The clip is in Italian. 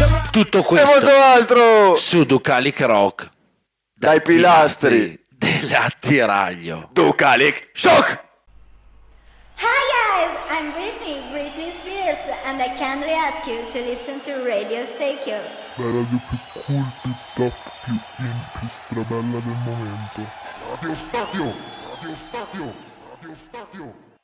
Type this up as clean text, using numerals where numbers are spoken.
Tutto E questo molto altro! su Ducalic Rock Dai pilastri dell'attiraglio. Ducalic Shock! Hi guys, I'm Britney Spears, and I kindly ask you to listen to Radio Station. La radio più cool, più top, più in, più strabella del momento. Radio Stadio! Radio Stadio! Radio Stadio!